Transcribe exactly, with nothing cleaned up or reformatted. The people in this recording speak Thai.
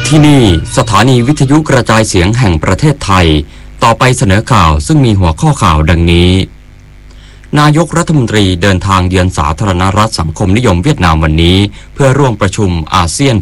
ที่นี่สถานีวิทยุกระจายเสียงแห่งประเทศไทยต่อไปเสนอข่าวซึ่งมีหัวข้อข่าวดังนี้นายกรัฐมนตรีเดินทางเยือนสาธารณรัฐสังคมนิยมเวียดนามวันนี้เพื่อร่วมประชุมอาเซียน